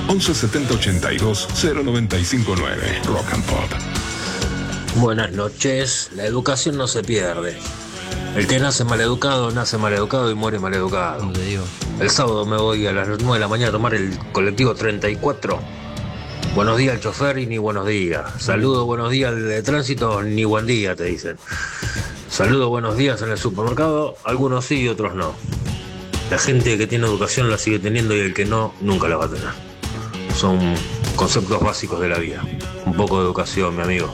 11 70 82 0959. Rock and Pop. Buenas noches. La educación no se pierde. El que nace maleducado y muere maleducado. Como te digo. El sábado me voy a las 9 de la mañana a tomar el colectivo 34. Buenos días al chofer y ni buenos días. Saludos, buenos días al de tránsito, ni buen día, te dicen. Saludos, buenos días en el supermercado. Algunos sí y otros no. La gente que tiene educación la sigue teniendo y el que no, nunca la va a tener. Son conceptos básicos de la vida. Un poco de educación, mi amigo.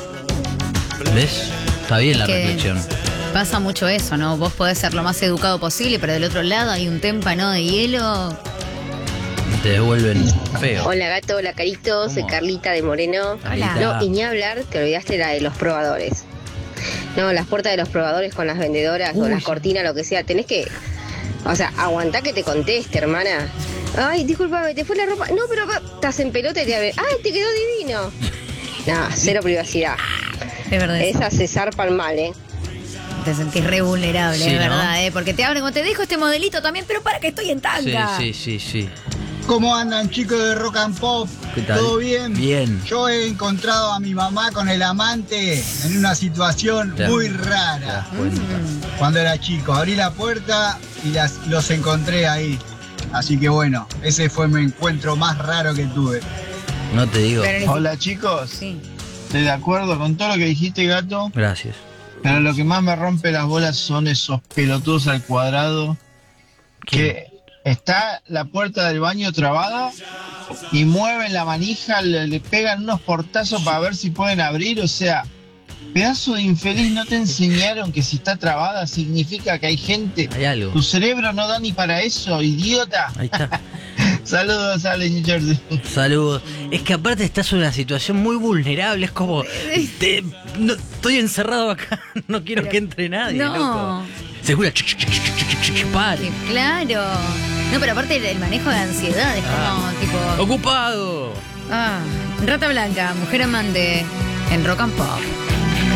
¿Ves? Está bien la reflexión. Pasa mucho eso, ¿no? Vos podés ser lo más educado posible, pero del otro lado hay un témpano de hielo. Te devuelven feo. Hola gato, hola Carito, soy Carlita de Moreno. Hola. No, y ni hablar, te olvidaste la de los probadores. No, las puertas de los probadores con las vendedoras, con las cortinas, lo que sea. Tenés que, o sea, aguantá que te conteste, hermana. Ay, discúlpame, ¿te fue la ropa? No, pero estás en pelota y te ay, te quedó divino. No, cero privacidad. Es verdad. Esas se zarpan mal, ¿eh? Te sentís re vulnerable, Sí, es ¿no? verdad, ¿eh? Porque te abren cuando te dejo este modelito también, pero para que estoy en tanga. Sí. ¿Cómo andan, chicos de Rock and Pop? ¿Qué tal? ¿Todo bien? Bien. Yo he encontrado a mi mamá con el amante en una situación muy Te rara. das cuenta. Cuando era chico, abrí la puerta y los encontré ahí. Así que bueno, ese fue mi encuentro más raro que tuve. No te digo. Pero Hola chicos, sí. estoy de acuerdo con todo lo que dijiste, gato, Gracias. pero lo que más me rompe las bolas son esos pelotudos al cuadrado que está la puerta del baño trabada y mueven la manija, le pegan unos portazos para ver si pueden abrir. O sea, pedazo de infeliz, ¿no te enseñaron que si está trabada significa que hay gente? Hay algo. Tu cerebro no da ni para eso, idiota. Ahí está. Saludos, Ale, New Jersey. Saludos. Es que aparte estás en una situación muy vulnerable. Es como, estoy encerrado acá, no quiero que entre nadie. No. Loco. Se escucha, pare. Sí, claro. No, pero aparte el manejo de ansiedad es como tipo. Ocupado. Rata Blanca, mujer amante en Rock and Pop.